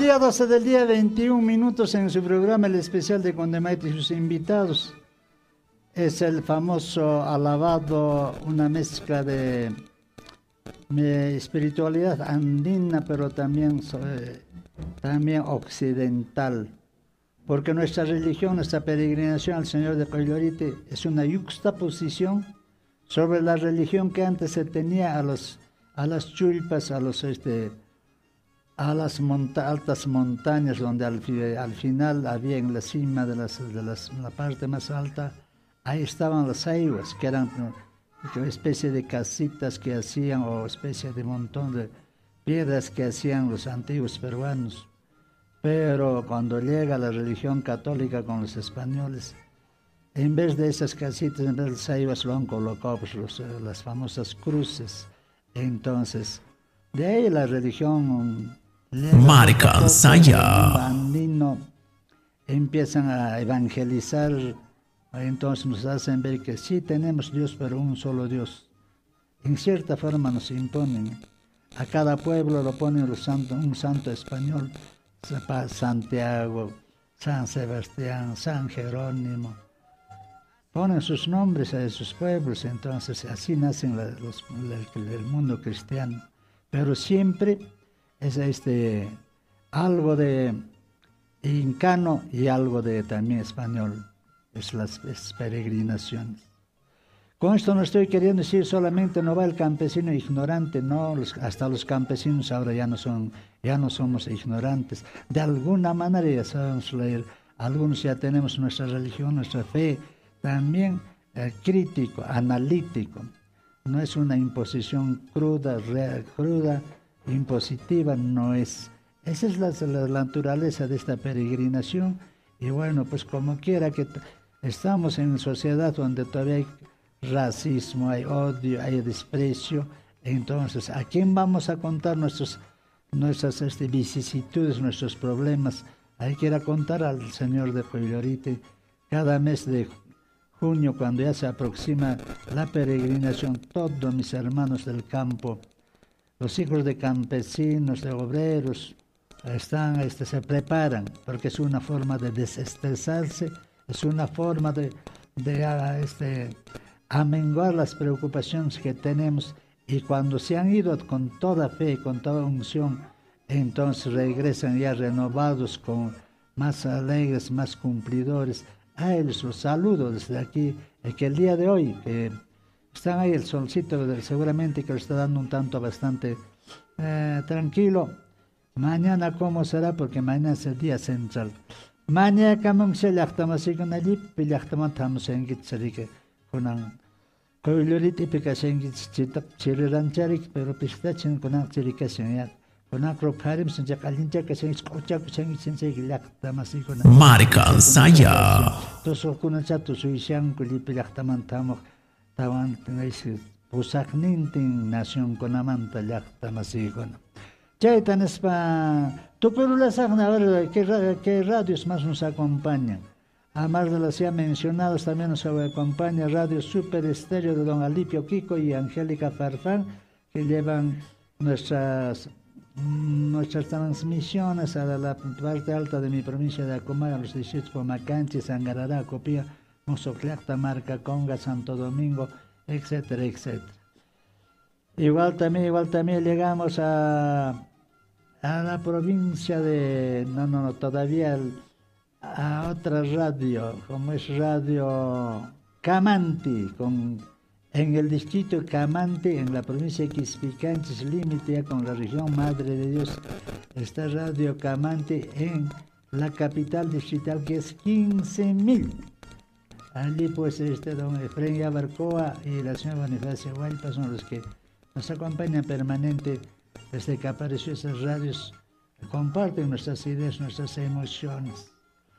día 12 del día, 21 minutos en su programa el especial de Condemaite y sus invitados. Es el famoso alabado, una mezcla de espiritualidad andina, pero también occidental. Porque nuestra religión, nuestra peregrinación al Señor de Collorite es una yuxtaposición sobre la religión que antes se tenía a las chulpas, a las altas montañas, donde al final había en la cima de la parte más alta, ahí estaban las aiguas, que eran una especie de casitas que hacían, o especie de montón de piedras que hacían los antiguos peruanos. Pero cuando llega la religión católica con los españoles, en vez de esas casitas, en vez de las aiguas, lo han colocado pues, las famosas cruces. Entonces, de ahí la religión Marca Saya andino empiezan a evangelizar. Entonces nos hacen ver que sí tenemos Dios, pero un solo Dios. En cierta forma nos imponen. A cada pueblo lo ponen un santo español. Santiago, San Sebastián, San Jerónimo. Ponen sus nombres a esos pueblos, entonces así nacen el mundo cristiano. Pero siempre es algo de incano y algo de también español. Es las peregrinaciones. Con esto no estoy queriendo decir solamente no va el campesino ignorante, no, hasta los campesinos ahora ya no somos ignorantes. De alguna manera ya sabemos leer, algunos ya tenemos nuestra religión, nuestra fe, también crítico, analítico. No es una imposición cruda, impositiva, no es. Esa es la naturaleza de esta peregrinación. Y bueno, pues como quiera que estamos en una sociedad donde todavía hay racismo, hay odio, hay desprecio. Entonces, ¿a quién vamos a contar nuestras vicisitudes, nuestros problemas? Hay que ir a contar al Señor de Collorite. Cada mes de junio, cuando ya se aproxima la peregrinación, todos mis hermanos del campo, los hijos de campesinos, de obreros, se preparan, porque es una forma de desestresarse, es una forma de amenguar las preocupaciones que tenemos, y cuando se han ido con toda fe, con toda unción, entonces regresan ya renovados, más alegres, más cumplidores. A ellos los saludo desde aquí, que el día de hoy, que están ahí el solcito, seguramente que lo está dando un tanto bastante tranquilo. Mañana cómo será, porque mañana es el día central. Mañana kamung se llaqtamasi kuna lipi llaqtaman tamusengit sarike kunan Collorite pikasengit chirirancharik, pero pistachin kunan chirikasengit kunan kroparim senjak alinja kasengit kochak sengit sensei llaqtamasi kuna Marca Saya toso kunan chatu suisian kulipi llaqtaman tamok tawan tengaisi pusaknintin nación kunamanta llaqtamasi kuna. Chaytan espa tuperulasagna, a ver qué radios más nos acompañan. Además de las ya mencionadas, también nos acompaña Radio Super Estéreo de Don Alipio Kiko y Angélica Farfán, que llevan nuestras transmisiones a la parte alta de mi provincia de Acumay, a los distritos Pomacanchi, Sangarará, Copía, Mozoclacta, Marca Conga, Santo Domingo, etcétera, etcétera. Igual también llegamos a la provincia de, todavía a otra radio, como es Radio Camanti, en el distrito Camanti, en la provincia de Quispicanchis, límite ya con la región Madre de Dios. Está Radio Camanti en la capital distrital, que es 15.000. Allí pues don Efraín Yabarcoa y la señora Bonifacio Hualpa son los que nos acompañan permanente desde que apareció esas radios, comparten nuestras ideas, nuestras emociones.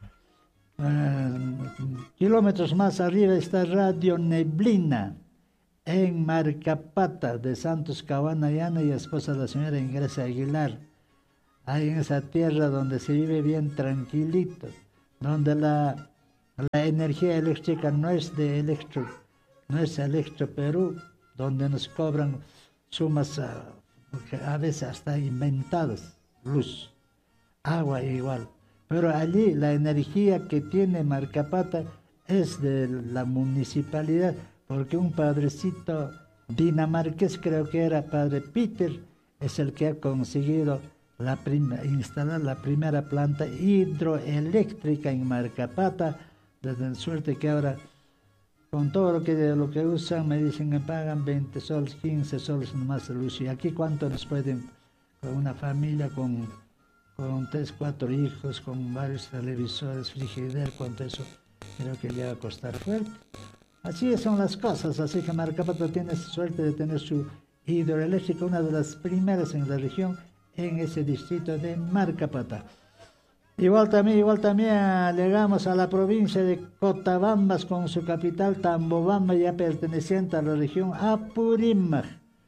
Kilómetros más arriba está Radio Neblina, en Marcapata, de Santos Cabanayana, y esposa de la señora Ingresa Aguilar. Ahí en esa tierra donde se vive bien tranquilito, donde la energía eléctrica no es de Electro Perú, donde nos cobran sumas a veces hasta inventadas, luz. agua igual. Pero allí la energía que tiene Marcapata es de la municipalidad, porque un padrecito dinamarqués, creo que era padre Peter, es el que ha conseguido instalar la primera planta hidroeléctrica en Marcapata, de suerte que ahora con todo lo que usan me dicen que pagan 20 soles, 15 soles nomás de luz. Y aquí cuánto nos pueden, con una familia con 3, 4 hijos, con varios televisores, frigider, cuánto eso creo que le va a costar fuerte. Así son las cosas, así que Marcapata tiene suerte de tener su hidroeléctrica, una de las primeras en la región, en ese distrito de Marcapata. Igual también llegamos a la provincia de Cotabambas con su capital Tambobamba, ya perteneciente a la región Apurímac.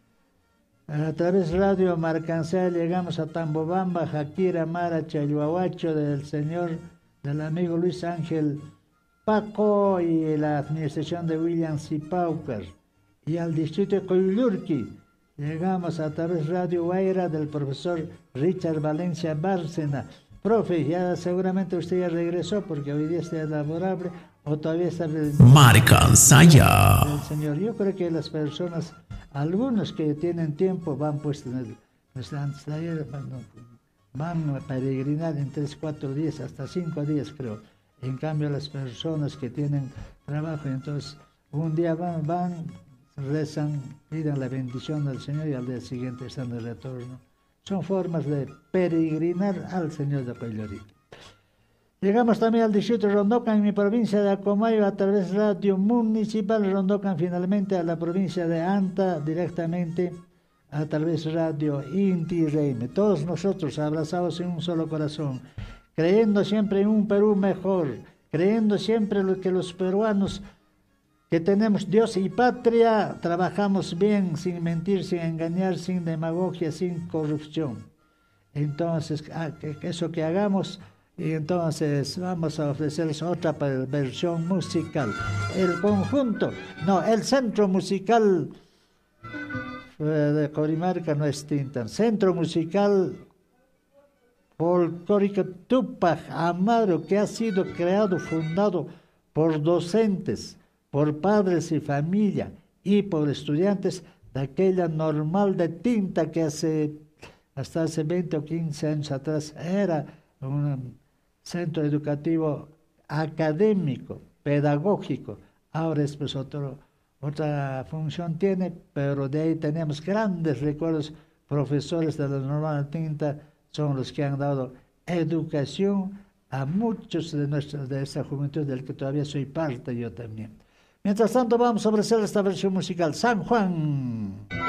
A través de Radio Marcancea llegamos a Tambobamba, Jaquira, Mara, Chayhuahuacho, del amigo Luis Ángel Paco y la administración de William C. Pauker. Y al distrito de Coyulurqui llegamos a través de Radio Guaira del profesor Richard Valencia Bárcena. Profe, ya seguramente usted ya regresó porque hoy día está laborable o todavía está... Marcancaya. Señor, yo creo que las personas, algunos que tienen tiempo van pues antes de ayer, van a peregrinar en 3, 4 días, hasta 5 días creo. En cambio las personas que tienen trabajo, entonces un día van, rezan, piden la bendición del Señor y al día siguiente están de retorno. Son formas de peregrinar al Señor de Coyolí. Llegamos también al distrito de Rondocan, en mi provincia de Acomayo, a través de Radio Municipal Rondocan, finalmente a la provincia de Anta, directamente a través de Radio Inti Reime. Todos nosotros abrazados en un solo corazón, creyendo siempre en un Perú mejor, creyendo siempre que los peruanos que tenemos Dios y patria, trabajamos bien, sin mentir, sin engañar, sin demagogia, sin corrupción. Entonces, eso que hagamos, y entonces vamos a ofrecerles otra versión musical. El centro musical de Corimarca no es Tintan, centro musical folclórico Tupac Amaro, que ha sido fundado por docentes, por padres y familia y por estudiantes de aquella normal de Tinta que hasta hace 20 o 15 años atrás era un centro educativo académico, pedagógico. Ahora es pues otra función tiene, pero de ahí tenemos grandes recuerdos. Profesores de la normal de Tinta son los que han dado educación a muchos de esta juventud del que todavía soy parte yo también. Mientras tanto vamos a ofrecer esta versión musical, San Juan.